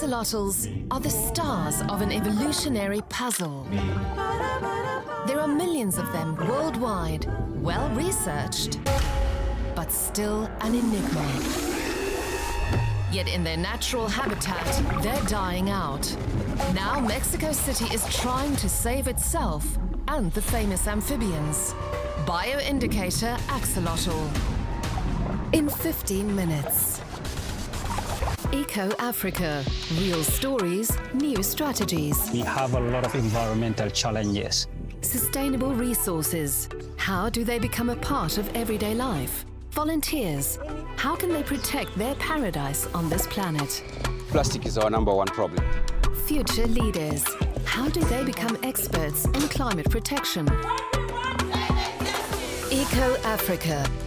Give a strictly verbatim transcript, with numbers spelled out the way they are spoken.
Axolotls are the stars of an evolutionary puzzle. There are millions of them worldwide, well researched, but still an enigma. Yet in their natural habitat, they're dying out. Now Mexico City is trying to save itself and the famous amphibians. Bioindicator Axolotl. In fifteen minutes. Eco Africa. Real stories, new strategies. We have a lot of environmental challenges. Sustainable resources. How do they become a part of everyday life? Volunteers. How can they protect their paradise on this planet? Plastic is our number one problem. Future leaders. How do they become experts in climate protection? Eco Africa.